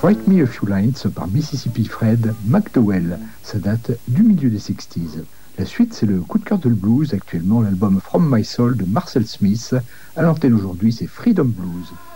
Write Me a Few Lines par Mississippi Fred McDowell. Ça date du milieu des 60s. La suite, c'est le coup de cœur de le blues, actuellement l'album From My Soul de Marcel Smith. À l'antenne aujourd'hui, c'est Freedom Blues.